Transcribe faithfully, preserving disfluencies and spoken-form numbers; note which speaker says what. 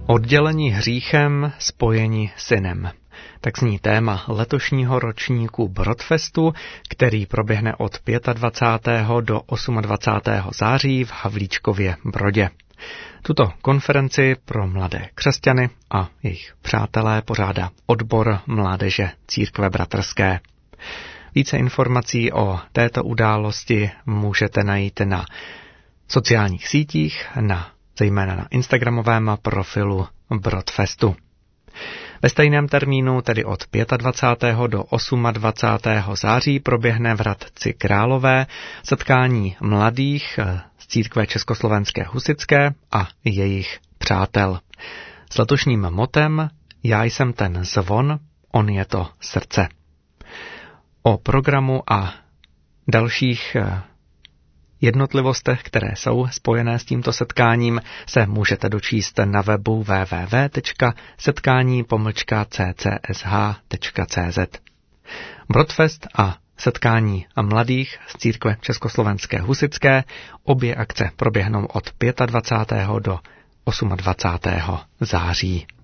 Speaker 1: Oddělení hříchem, spojení synem. Tak zní téma letošního ročníku Brodfestu, který proběhne od dvacátého pátého do dvacátého osmého září v Havlíčkově Brodě. Tuto konferenci pro mladé křesťany a jejich přátelé pořádá odbor mládeže Církve bratrské. Více informací o této události můžete najít na sociálních sítích, na, zejména na instagramovém profilu Brodfestu. Ve stejném termínu, tedy od dvacátého pátého do dvacátého osmého září, proběhne v Hradci Králové setkání mladých z Církve československé husitské a jejich přátel. S letošním motem Já jsem ten zvon, on je to srdce. O programu a dalších jednotlivostech, které jsou spojené s tímto setkáním, se můžete dočíst na webu w w w tečka setkání pomlčka c c s h tečka c z. Brodfest a setkání mladých z Církve československé husitské, obě akce proběhnou od dvacátého pátého do dvacátého osmého září.